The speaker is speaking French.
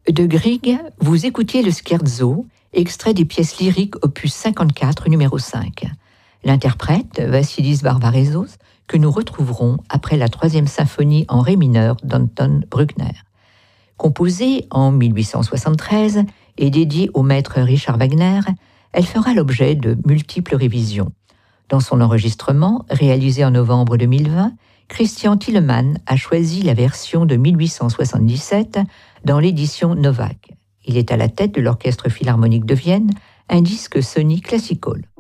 De Grieg, vous écoutiez le scherzo, extrait des pièces lyriques opus 54, numéro 5. L'interprète, Vassilis Barbarézos, que nous retrouverons après la 3e symphonie en ré mineur d'Anton Bruckner. Composée en 1873 et dédiée au maître Richard Wagner, elle fera l'objet de multiples révisions. Dans son enregistrement, réalisé en novembre 2020, Christian Thielemann a choisi la version de 1877 dans l'édition Novak. Il est à la tête de l'Orchestre philharmonique de Vienne, un disque Sony Classical.